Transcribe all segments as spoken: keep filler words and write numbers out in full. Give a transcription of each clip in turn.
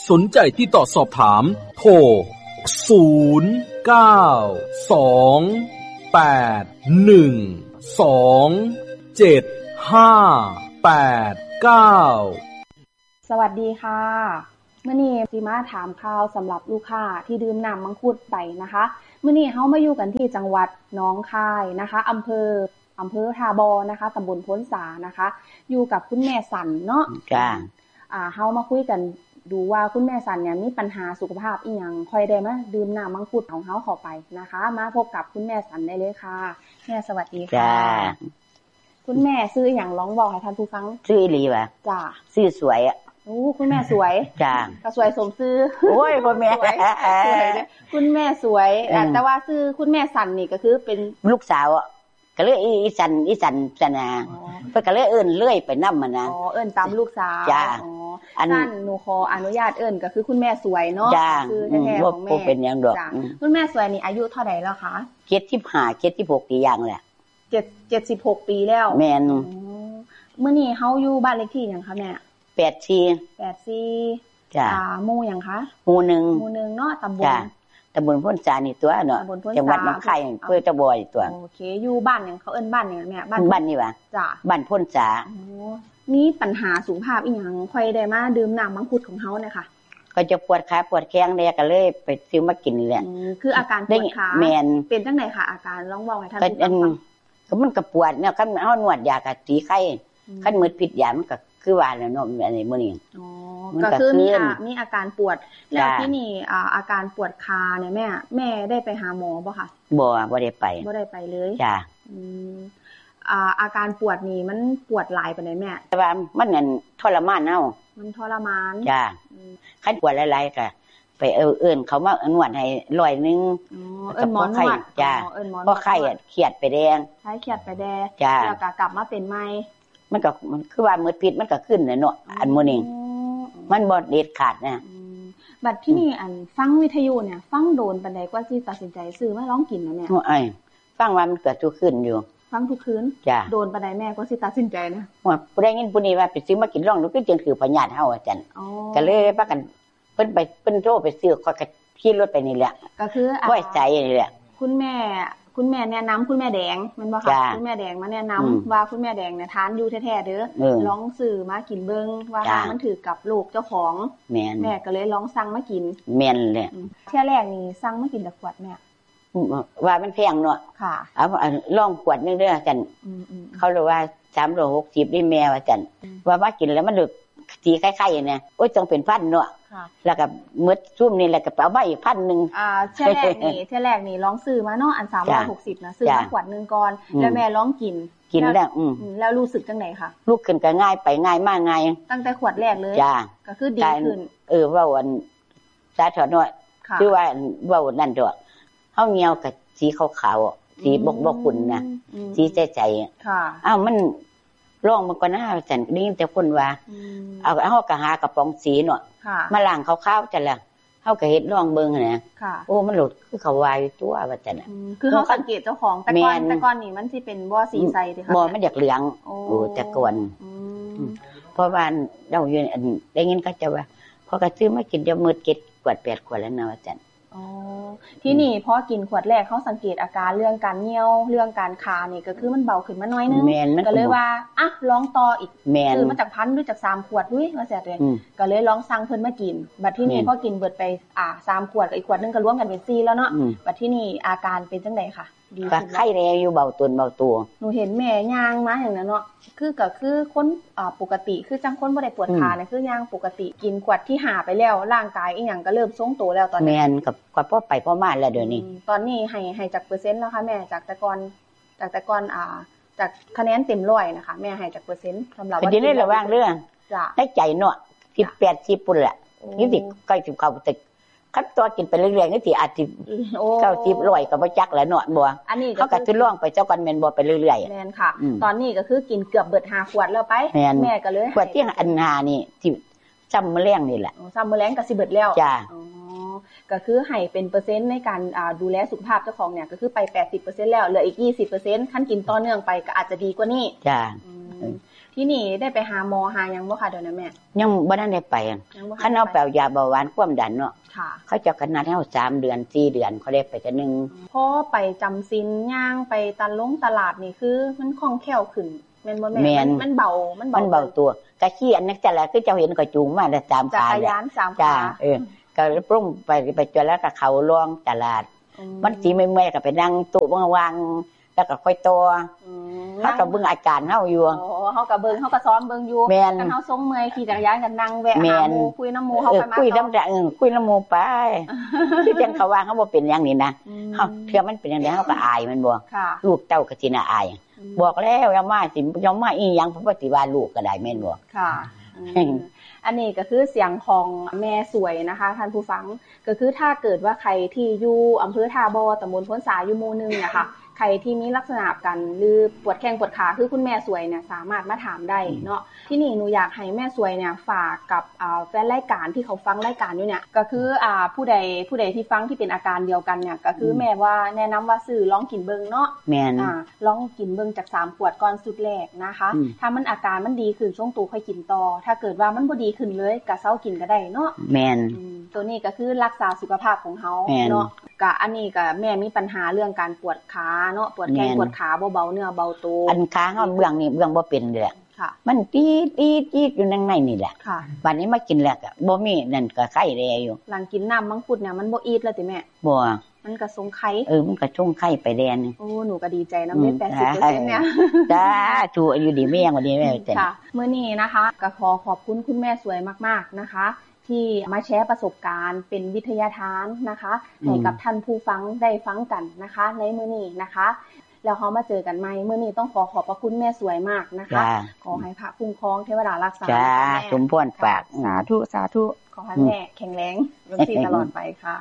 สนใจที่ต่อสอบถามโทรศูนย์ เก้า สอง แปด หนึ่ง สอง เจ็ด ห้า แปด เก้าสวัสดีค่ะมื้อนี้สิมาถามข่าวสำหรับลูกค้าที่ดื่มน้ำมังคุดไปนะคะมื้อนี้เฮามาอยู่กันที่จังหวัดหนองคายนะคะอำเภออำเภอทาบอนะคะตำบลพ้นสานะคะอยู่กับคุณแม่สันเนาะจ้าอ่าเฮามาคุยกันดูว่าคุณแม่สันเนี่ยมีปัญหาสุขภาพอีหยังค่อยได้มาดื่มน้ำมังคุดของเฮาเข้าไปนะคะมาพบกับคุณแม่สันได้เลยค่ะแม่สวัสดีค่ะจ้าคุณแม่ซื้ออีหยังร้องบอกให้ท่านผู้ฟังซื้ออีหลีว่ะจ้าซื้อสวยอ่ะโอ้คุณแม่สวยจ้าก็สวยสมชื่อโอ้ยพ่อแม่สวยคุณแม่สวยแต่ว่าชื่อคุณแม่สันนี่ก็คือเป็นลูกสาวอ่ะก็เลยอีสันอีสันสันนาเพิ่นก็เลยเอิ้นเลื่อยไปนำมันนะอ๋อเอิ้นตามลูกสาวจ้าอ๋ออันนั้นหนูขออนุญาตเอิ้นก็คือคุณแม่สวยเนาะคือแท้ๆของแม่บ่เป็นหยังดอกคุณแม่สวยนี่อายุเท่าใดแล้วคะเจ็ดสิบห้า เจ็ดสิบหกปีอย่างแหละเจ็ด เจ็ดสิบหกปีแล้วแม่นมื้อนี้เฮาอยู่บ้านเลขที่หยังคะแม่แปดสี่แปดสี่จ้าอ่าหมู่หยังคะหมู่หนึ่งหมู่หนึ่งเนาะตำบลจ้าตำบลพ้นสานี่ตัวเนาะจังหวัดหนองคายอำเภอตะบอยตัวโอเคอยู่บ้านหยังเขาเอิ้นบ้านหยังแม่บ้านบ้านนี่ว่ะจ้าบ้านพ้นสาอ๋อมีปัญหาสุขภาพอีหยังค่อยได้มาดื่มน้ำมังคุดของเฮาเนี่ยค่ะก็จะปวดขาปวดแข้งเลยก็เลยไปซื้อมากินแหละคืออาการปวดขาแม่นเป็นจังได๋ค่ะอาการลองเว้าให้ท่านผู้ฟังก็มันก็ปวดเนี่ยคันเฮานวดยาก็ตีไข้คันมืดพิษยามันก็คือว่าแล้วเนาะอันนี้มื้อนี้อ๋อก็คือมีมีอาการปวดแล้วที่นี่อ่าอาการปวดขาเนี่ยแม่แม่ได้ไปหาหมอบ่คะบ่บ่ได้ไปบ่ได้ไปเลยจ้ะอืมอ่าอาการปวดนี่มันปวดหลายปานใดแม่แต่ว่ามันนั่นทรมานเฮามันทรมานจ้ะคันปวดหลายๆก็ไปเอิ้นเขามานวดให้ร้อยนึงอ๋อเอิ้นหมอนวดจ้ะเพราะไข้เครียดไปแดงไข้เครียดไปแดงแล้วก็กลับมาเป็นใหม่มันก็มันคือว่ามืดพิษมันก็ขึ้นน่ะเนาะอันมื้อนี้มันบ่เด็ดขาดนะบัดที่นี่อันฟังวิทยุเนี่ยฟังโดนปานใดกว่าสิตัดสินใจซื้อมาลองกินนะแม่โอ้ยฟังว่ามันเกิดทุกคืนอยู่ฟังทุกคืนโดนปานใดแม่กว่าสิตัดสินใจนะว่าผู้ใดยินผู้นี้ว่าไปซื้อมากินลองดูคือจังคือพญาติเฮาอาจารย์ก็เลยพากันเพิ่นไปเพิ่นโทรไปซื้อก็ขี่รถไปนี่แหละก็คือไว้ใจนี่แหละคุณแม่คุณแม่แนะนำคุณแม่แดงแม่นบ่คะคุณแม่แดงมาแนะนำว่าคุณแม่แดงเนี่ยทานอยู่แท้ๆเด้อลองซื้อมากินเบิ่งว่ามันถือกับลูกเจ้าของแม่นแม่ก็เลยลองสั่งมากินแม่นแหละเที่ยแรกนี่สั่งมากินแต่ขวดแม่ว่ามันแพงเนาะค่ะเอาลองขวดนึงเด้อจันเขาเรียกว่าสามร้อยหกสิบนี่แม่ว่าจันว่ามากินแล้วมันลึกสีคล้ายๆเนี่ยโอ๊ยต้องเป็นพันเนาะแล้วก็มืดซุ่มนี่แล้วก็เอามาอีกพันนึงอ่าเที่ยแรกนี่เที่ยแรกนี่ลองซื้อมาเนาะอันสามร้อยหกสิบนะซื้อมาขวดนึงก่อนแล้วแม่ลองกินกินแล้วอือแล้วรู้สึกจังได๋คะลุกขึ้นก็ง่ายไปง่ายมากง่ายตั้งแต่ขวดแรกเลยก็คือดีขึ้นเออว่าวันสาธารณะคือว่าว่านั่นดอกเฮาเหี่ยวกับสีขาวๆสีบกบกุ่นนะสีใจๆค่ะอ้าวมันร้องมันก็น่าจันได้ยินแต่คนว่าเอาเฮาก็หากระป๋องสีเนาะมาล้างขาวๆจังล่ะเฮาก็เฮ็ดลองเบิ่งน่ะโอ้มันหลุดคือเขาวายตัวว่าจังน่ะคือเฮาสังเกตเจ้าของแต่ก่อนแต่ก่อนนี่มันสิเป็นบ่สีใสติค่ะบ่มันอยากเหลืองโอ้แต่ก่อนเพราะว่าเราอยู่อันได้ยินเขาจะว่าพอก็ซื้อมากินเดี๋ยวมื้อเจ็ดขวดแปดขวดแล้วนะว่าจังอ๋อที่นี่พอกินขวดแรกเขาสังเกตอาการเรื่องการเหี่ยวเรื่องการคานี่ก็คือมันเบาขึ้นมาหน่อยนึงก็เลยว่าอ่ะลองต่ออีกคือมาจากพันหรือจากสามขวดด้วยว่าแซ่ตัวก็เลยลองสั่งเพิ่นมากินบัดที่นี่พอกินเบิดไปอ่าสามขวดกับอีกขวดนึงก็รวมกันเป็นสี่แล้วเนาะบัดที่นี่อาการเป็นจังได๋ค่ะดีขึ้นไข้แลอยู่เบาตนเบาตัวหนูเห็นแม่ย่างมาอย่างนั้นเนาะคือก็คือคนอ่าปกติคือจังคนบ่ได้ปวดขาเนี่ยคือย่างปกติกินขวดที่ห้าไปแล้วร่างกายอีหยังก็เริ่มทรงตัวแล้วตอนนี้แม่นกับก็พอไปพอมาแล้วเดี๋ยวนี้ตอนนี้ให้ให้จักเปอร์เซ็นต์แล้วค่ะแม่จากแต่ก่อนจากแต่ก่อนอ่าจากคะแนนเต็มร้อยนะคะแม่ให้จักเปอร์เซ็นต์สำหรับว่าในระหว่างเรื่องจ้ะในใจเนาะสิบแปดสิบปุ่นแหละนี่สิใกล้สิเข้าตึกคันตัวกินไปเรื่อยๆนี่สิอาจสิเก้าสิบ ร้อยก็บ่จักแล้วเนาะบ่อันนี้เขาก็สิลองไปเจ้ากันแม่นบ่ไปเรื่อยๆแม่นค่ะตอนนี้ก็คือกินเกือบเบิดห้าขวดแล้วไปแม่ก็เลยขวดที่อันห้านี่สิซ้ำมื้อแลงนี่แหละอ๋อซ้ำมื้อแลงก็สิเบิดแล้วจ้ะอ๋อก็คือให้เป็นเปอร์เซ็นต์ในการอ่าดูแลสุขภาพเจ้าของเนี่ยก็คือไป แปดสิบเปอร์เซ็นต์ แล้วเหลืออีก ยี่สิบเปอร์เซ็นต์ คันกินต่อเนื่องไปก็อาจจะดีกว่านี้จ้ะที่นี่ได้ไปหาหมอหายังบ่ค่ะเดี๋ยวนะแม่ยังบ่ทันได้ไปคันเอาแปลยาเบาหวานความดันเนาะเขาจะกันนัดให้เฮาสามเดือนสี่เดือนเขาได้ไปจะนึงพอไปจำศีลย่างไปตลงตลาดนี่คือมันคล่องแคล่วขึ้นแม่นบ่แม่มันเบามันเบามันเบาตัวกะขี้อันนั้นจะแล้วคือเจ้าเห็นก็จูงมาแล้วสามขาจักรยานสามขาเออก็ปรุงไปไปจนแล้วก็เข้าลองตลาดมันสิเมื่อยๆก็ไปนั่งโต๊ะวางๆแล้วก็ค่อยตัวเฮาก็เบิ่งอาการเฮาอยู่อ๋อเฮาก็เบิ่งเฮาก็ซ้อมเบิ่งอยู่คันเฮาทรงเมื่อยขี่จักรยานกันนั่งแวะหาหมู่คุยน้ำหมู่เฮาก็มาคุยน้ำเออคุยน้ำหมู่ไปคือจังเขาว่าเฮาบ่เป็นอย่างนี้นะเฮาเทื่อมันเป็นอย่างนี้เฮาก็อายมันบ่ลูกเต้าก็สิน่าอายบอกแล้วอย่ามาสิอย่ามาอีหยังเพราะว่าสิว่าลูกก็ได้แม่นบ่ค่ะอันนี้ก็คือเสียงของแม่สวยนะคะท่านผู้ฟังก็คือถ้าเกิดว่าใครที่อยู่อำเภอท่าบ่อตำบลพ้นสาอยู่หมู่หนึ่งนะคะใครที่มีลักษณะกันหรือปวดแข้งปวดขาคือคุณแม่สวยเนี่ยสามารถมาถามได้เนาะที่นี่หนูอยากให้แม่สวยเนี่ยฝากกับแฟนรายการที่เขาฟังรายการอยู่เนี่ยก็คืออ่าผู้ใดผู้ใดที่ฟังที่เป็นอาการเดียวกันเนี่ยก็คือแม่ว่าแนะนำว่าซื้อลองกินเบิ่งเนาะแม่นอ่าลองกินเบิ่งจากสามขวดก่อนสุดแรกนะคะถ้ามันอาการมันดีขึ้นช่วงตู่ค่อยกินต่อถ้าเกิดว่ามันบ่ดีขึ้นเลยก็เซากินก็ได้เนาะแม่นตัวนี้ก็คือรักษาสุขภาพของเฮาเนาะก็อันนี้ก็แม่มีปัญหาเรื่องการปวดขาเนาะปวดแข้งปวดขาเบาๆเนื้อเบาตัวอันขาเฮาเบื้องนี่เบื้องบ่เป็นเลยแหละมันตีดตีดตีดอยู่ในนี่แหละบัดนี้มากินแล้วก็บ่มีนั่นก็ไข้แลอยู่หลังกินน้ำมังคุดเนี่ยมันบ่อีดแล้วติแม่บ่มันก็ทรงไข้เออมันก็ทรงไข้ไปแดนโอ้หนูก็ดีใจนะแม่ แปดสิบเปอร์เซ็นต์ เนี่ยจ้าถูกอยู่ดีแม่งวันนี้แม่จ้ะค่ะมื้อนี้นะคะก็ขอขอบคุณคุณแม่สวยมากๆนะคะที่มาแชร์ประสบการณ์เป็นวิทยาทานนะคะให้กับท่านผู้ฟังได้ฟังกันนะคะในมื้อนี้นะคะแล้วเขามาเจอกันใหม่มื้อนี้ต้องขอขอบพระคุณแม่สวยมากนะคะขอให้พระคุ้มครองเทวดารักษาจ้าสมพรปากสาธุสาธุขอให้แม่แข็งแรงรุ่งที่ตลอดไปค่ะ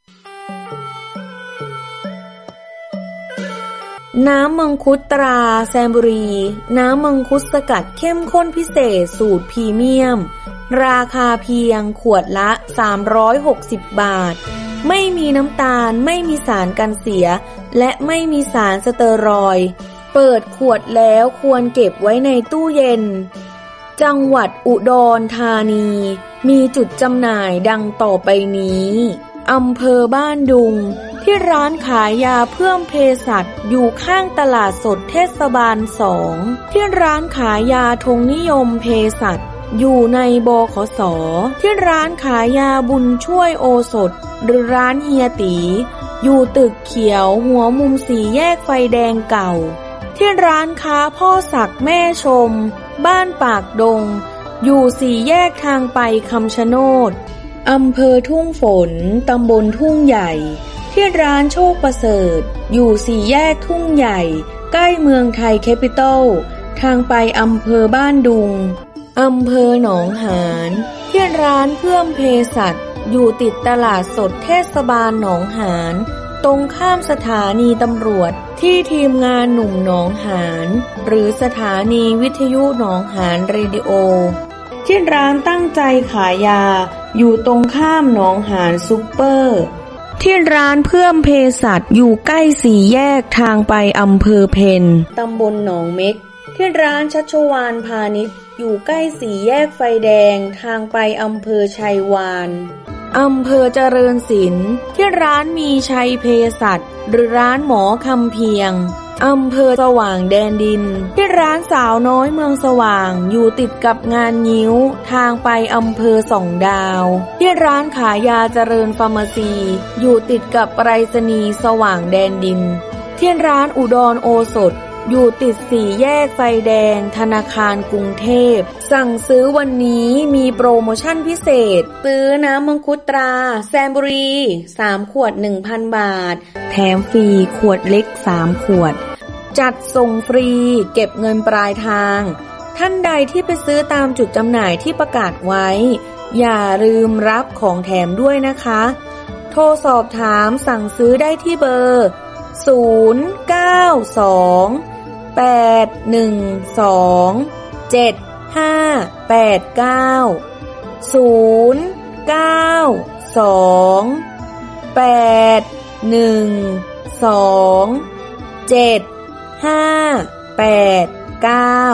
น้ำมังคุดตราแซมบุรีน้ำมังคุดสกัดเข้มข้นพิเศษสูตรพรีเมียมราคาเพียงขวดละสามร้อยหกสิบบาทไม่มีน้ำตาลไม่มีสารกันเสียและไม่มีสารสเตอรอยด์เปิดขวดแล้วควรเก็บไว้ในตู้เย็นจังหวัดอุดรธานีมีจุดจำหน่ายดังต่อไปนี้อำเภอบ้านดุงที่ร้านขายยาเพิ่มเภสัชอยู่ข้างตลาดสดเทศบาลสองที่ร้านขายยาธงนิยมเภสัชอยู่ในบขส.ที่ร้านขายยาบุญช่วยโอสถหรือร้านเฮียตีอยู่ตึกเขียวหัวมุมสี่แยกไฟแดงเก่าที่ร้านค้าพ่อศักดิ์แม่ชมบ้านปากดงอยู่สี่แยกทางไปคำชะโนดอำเภอทุ่งฝนตำบลทุ่งใหญ่ที่ร้านโชคประเสริฐอยู่สี่แยกทุ่งใหญ่ใกล้เมืองไทยแคปิตอลทางไปอำเภอบ้านดุงอำเภอหนองหานที่ร้านเพิ่มเภสัชอยู่ติดตลาดสดเทศบาลหนองหานตรงข้ามสถานีตำรวจที่ทีมงานหนุ่มหนองหานหรือสถานีวิทยุหนองหานเรดิโอที่ร้านตั้งใจขายยาอยู่ตรงข้ามหนองหานซุปเปอร์ที่ร้านเพิ่มเภสัชอยู่ใกล้สี่แยกทางไปอำเภอเพนตำบลหนองเม็กที่ร้านชัชวาลพาณิชย์อยู่ใกล้สี่แยกไฟแดงทางไปอำเภอชัยวานอำเภอเจริญศิลป์ที่ร้านมีชัยเภสัชหรือร้านหมอคำเพียงอำเภอสว่างแดนดินที่ร้านสาวน้อยเมืองสว่างอยู่ติดกับงานงิ้วทางไปอำเภอสองดาวที่ร้านขายยาเจริญฟาร์มาซีอยู่ติดกับไปรษณีย์สว่างแดนดินที่ร้านอุดรโอสถอยู่ติดสี่แยกไฟแดงธนาคารกรุงเทพสั่งซื้อวันนี้มีโปรโมชั่นพิเศษซื้อน้ำมังคุดตราแซมบุรีสามขวด หนึ่งพัน บาทแถมฟรีขวดเล็กสามขวดจัดส่งฟรีเก็บเงินปลายทางท่านใดที่ไปซื้อตามจุดจำหน่ายที่ประกาศไว้อย่าลืมรับของแถมด้วยนะคะโทรสอบถามสั่งซื้อได้ที่เบอร์ศูนย์ เก้า สอง แปด หนึ่ง สอง เจ็ด ห้า แปด เก้า ศูนย์ เก้า สอง แปด หนึ่ง สอง เจ็ด ห้า แปด เก้า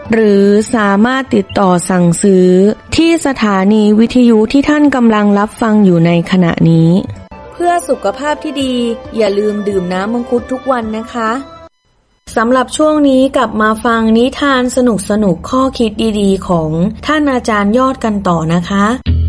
หรือสามารถติดต่อสั่งซื้อที่สถานีวิทยุที่ท่านกำลังรับฟังอยู่ในขณะนี้เพื่อสุขภาพที่ดีอย่าลืมดื่มน้ำมังคุดทุกวันนะคะสำหรับช่วงนี้กลับมาฟังนิทานสนุกๆข้อคิดดีๆของท่านอาจารย์ยอดกันต่อนะคะ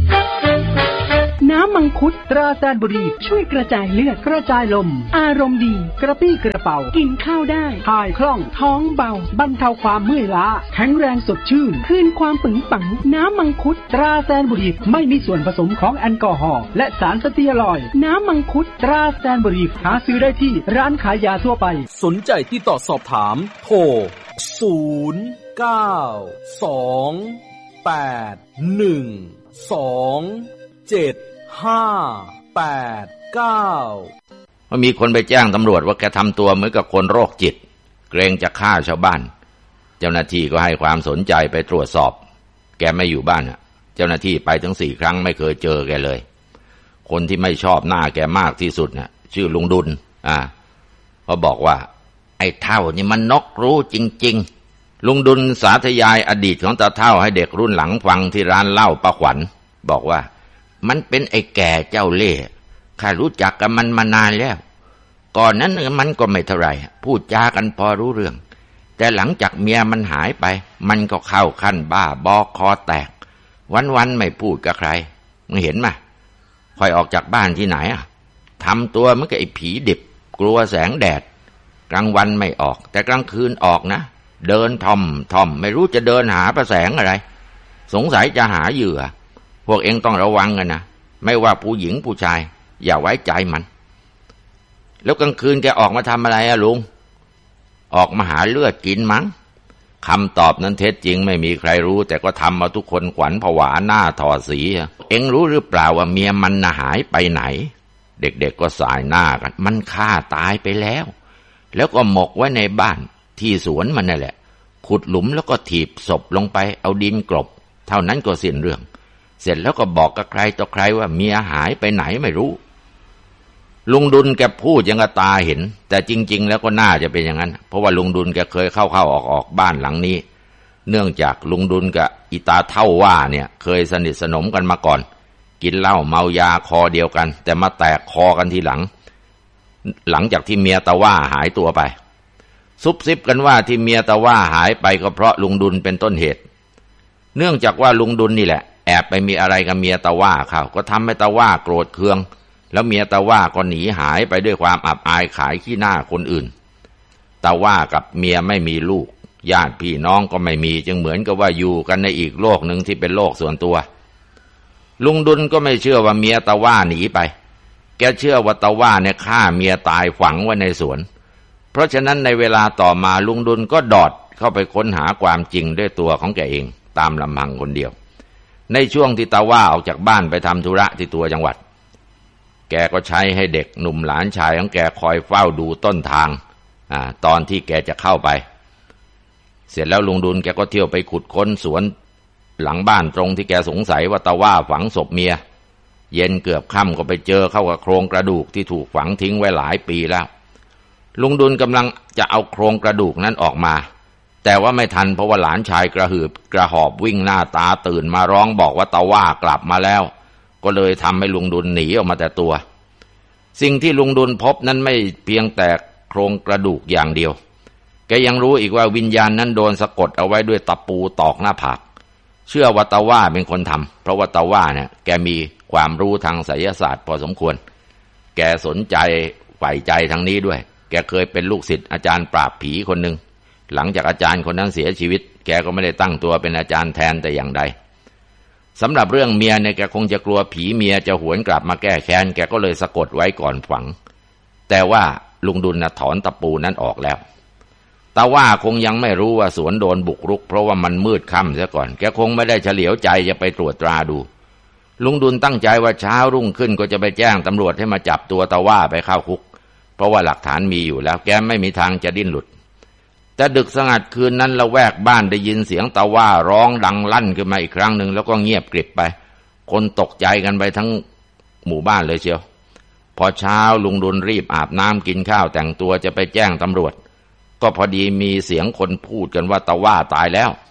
น้ำมังคุดตราแซนบุรีช่วยกระจายเลือดกระจายลมอารมณ์ดีกระปี้กระเป๋ากินข้าวได้ถ่ายคล่องท้องเบาบรรเทาความเมื่อยล้าแข็งแรงสดชื่นคืนความปึงปังน้ำมังคุดตราแซนบุรีไม่มีส่วนผสมของแอลกอฮอล์และสารสเตียรอยด์น้ำมังคุดตราแซนบุรีหาซื้อได้ที่ร้านขายยาทั่วไปสนใจที่ต่อสอบถามโทรศูนย์ เก้า สอง แปด หนึ่ง สอง เจ็ดห้า แปด เก้าว่ามีคนไปแจ้งตำรวจว่าแกทำตัวเหมือนกับคนโรคจิตเกรงจะฆ่าชาวบ้านเจ้าหน้าที่ก็ให้ความสนใจไปตรวจสอบแกไม่อยู่บ้านอ่ะเจ้าหน้าที่ไปถึงสี่ครั้งไม่เคยเจอแกเลยคนที่ไม่ชอบหน้าแกมากที่สุดน่ะชื่อลุงดุลอ่าเขาบอกว่าไอ้เท่านี่มันนกรู้จริงๆลุงดุลสาธยายอดีตของตาเท่าให้เด็กรุ่นหลังฟังที่ร้านเหล้าป้าขวัญบอกว่ามันเป็นไอ้แก่เจ้าเล่ห์ข้ารู้จักกับมันมานานแล้วก่อนนั้นมันก็ไม่เท่าไหร่พูดจากันพอรู้เรื่องแต่หลังจากเมียมันหายไปมันก็เข้าขั้นบ้าบอคอแตกวันๆไม่พูดกับใครมึงเห็นมั้ยค่อยออกจากบ้านที่ไหนอ่ะทำตัวเหมือนกับไอ้ผีดิบกลัวแสงแดดกลางวันไม่ออกแต่กลางคืนออกนะเดินทอมทอมไม่รู้จะเดินหาประแสงอะไรสงสัยจะหาเหยื่อพวกเองต้องระวังกันนะไม่ว่าผู้หญิงผู้ชายอย่าไว้ใจมันแล้วกลางคืนแกออกมาทำอะไรอะลุงออกมาหาเลือดกินมั้งคำตอบนั้นเท็จจริงไม่มีใครรู้แต่ก็ทำมาทุกคนขวัญผวาหน้าถอดสีเอ็งรู้หรือเปล่าว่าเมียมันน่ะหายไปไหนเด็กๆก็สายหน้ากันมันฆ่าตายไปแล้วแล้วก็หมกไว้ในบ้านที่สวนมันนั่นแหละขุดหลุมแล้วก็ถีบศพลงไปเอาดินกลบเท่านั้นก็สิ้นเรื่องเสร็จแล้วก็บอกกับใครต่อใครว่าเมียหายไปไหนไม่รู้ลุงดุลแกพูดยังกับตาเห็นแต่จริงๆแล้วก็น่าจะเป็นอย่างนั้นเพราะว่าลุงดุลแกเคยเข้าๆออกๆบ้านหลังนี้เนื่องจากลุงดุลกับอีตาเท่าว่าเนี่ยเคยสนิทสนมกันมาก่อนกินเหล้าเมายาคอเดียวกันแต่มาแตกคอกันทีหลังหลังจากที่เมียตาว่าหายตัวไปซุบซิบกันว่าที่เมียตาว่าหายไปก็เพราะลุงดุลเป็นต้นเหตุเนื่องจากว่าลุงดุลนี่แหละแอบไปมีอะไรกับเมียตาว่าเขาก็ทำให้ตาว่าโกรธเคืองแล้วเมียตาว่าก็หนีหายไปด้วยความอับอายขายขี้หน้าคนอื่นตาว่ากับเมียไม่มีลูกญาติพี่น้องก็ไม่มีจึงเหมือนกับว่าอยู่กันในอีกโลกหนึ่งที่เป็นโลกส่วนตัวลุงดุลก็ไม่เชื่อว่าเมียตาว่าหนีไปแกเชื่อว่าตาว่าเนี่ยฆ่าเมียตายฝังไว้ในสวนเพราะฉะนั้นในเวลาต่อมาลุงดุลก็ดอดเข้าไปค้นหาความจริงด้วยตัวของแกเองตามลำพังคนเดียวในช่วงที่ตาว่าออกจากบ้านไปทำธุระที่ตัวจังหวัดแกก็ใช้ให้เด็กหนุ่มหลานชายของแกคอยเฝ้าดูต้นทางอ่าตอนที่แกจะเข้าไปเสร็จแล้วลุงดุลแกก็เที่ยวไปขุดค้นสวนหลังบ้านตรงที่แกสงสัยว่าตาว่าฝังศพเมียเย็นเกือบค่ำก็ไปเจอเข้ากับโครงกระดูกที่ถูกฝังทิ้งไว้หลายปีแล้วลุงดุลกำลังจะเอาโครงกระดูกนั้นออกมาแต่ว่าไม่ทันเพราะว่าหลานชายกระหืบกระหอบวิ่งหน้าตาตื่นมาร้องบอกว่าตาว่ากลับมาแล้วก็เลยทำให้ลุงดุลหนีออกมาแต่ตัวสิ่งที่ลุงดุลพบนั้นไม่เพียงแต่โครงกระดูกอย่างเดียวแกยังรู้อีกว่าวิญญาณนั้นโดนสะกดเอาไว้ด้วยตะปูตอกหน้าผากเชื่อว่าตาว่าเป็นคนทำเพราะว่าตาว่าเนี่ยแกมีความรู้ทางไสยศาสตร์พอสมควรแกสนใจใฝ่ใจทางนี้ด้วยแกเคยเป็นลูกศิษย์อาจารย์ปราบผีคนหนึ่งหลังจากอาจารย์คนนั้นเสียชีวิตแกก็ไม่ได้ตั้งตัวเป็นอาจารย์แทนแต่อย่างใดสำหรับเรื่องเมียเนี่ยแกคงจะกลัวผีเมียจะหวนกลับมาแก้แค้นแกก็เลยสะกดไว้ก่อนฝังแต่ว่าลุงดุลน่ะถอนตะปูนั้นออกแล้วตาว่าคงยังไม่รู้ว่าสวนโดนบุกรุกเพราะว่ามันมืดค่ำเสียก่อนแกคงไม่ได้เฉลียวใจจะไปตรวจตราดูลุงดุลตั้งใจว่าเช้ารุ่งขึ้นก็จะไปแจ้งตำรวจให้มาจับตัวตาว่าไปเข้าคุกเพราะว่าหลักฐานมีอยู่แล้วแกไม่มีทางจะดิ้นหลุดแต่ดึกสงัดคืนนั้นละแวกบ้านได้ยินเสียงตาว่าร้องดังลั่นขึ้นมาอีกครั้งหนึ่งแล้วก็เงียบกริบไปคนตกใจกันไปทั้งหมู่บ้านเลยเชียวพอเช้าลุงดุลรีบอาบน้ำกินข้าวแต่งตัวจะไปแจ้งตำรวจก็พอดีมีเสียงคนพูดกันว่าตาว่าตายแล้ว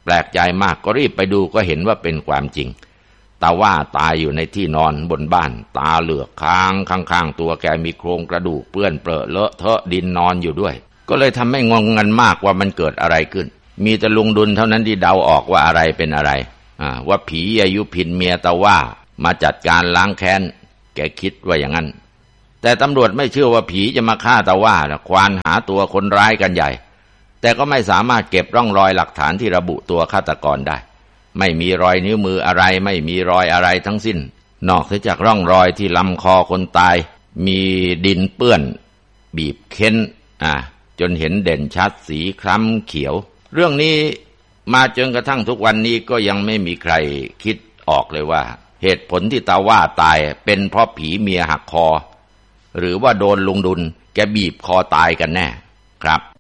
แปลกใจมากก็รีบไปดูก็เห็นว่าเป็นความจริงตาว่าตายอยู่ในที่นอนบนบ้านตาเหลือกค้างข้างๆตัวแกมีโครงกระดูกเปื้อนเปรอะเลอะเทอะดินนอนอยู่ด้วยก็เลยทำให้งงงันมากว่ามันเกิดอะไรขึ้นมีแต่ลุงดุลเท่านั้นที่เดาออกว่าอะไรเป็นอะไรอ่าว่าผีอายุพินเมียตาว่ามาจัดการล้างแค้นแกคิดว่าอย่างนั้นแต่ตำรวจไม่เชื่อว่าผีจะมาฆ่าตาว่านะควานหาตัวคนร้ายกันใหญ่แต่ก็ไม่สามารถเก็บร่องรอยหลักฐานที่ระบุตัวฆาตกรได้ไม่มีรอยนิ้วมืออะไรไม่มีรอยอะไรทั้งสิ้นนอกจากร่องรอยที่ลำคอคนตายมีดินเปื้อนบีบเค้นอ่าจนเห็นเด่นชัดสีคล้ำเขียวเรื่องนี้มาจนกระทั่งทุกวันนี้ก็ยังไม่มีใครคิดออกเลยว่าเหตุผลที่ตาว่าตายเป็นเพราะผีเมียหักคอหรือว่าโดนลุงดุลแกบีบคอตายกันแน่ครับ